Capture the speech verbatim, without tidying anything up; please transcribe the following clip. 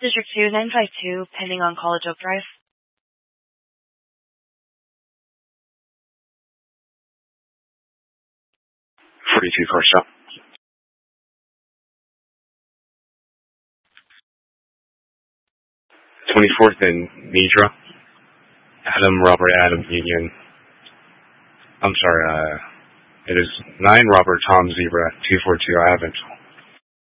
District two nine five two, pending on College Oak Drive. forty-two car stop. twenty-fourth and Nidra. Adam, Robert, Adam, Union. I'm sorry, uh, it is nine Robert, Tom, Zebra, two four two, I haven't.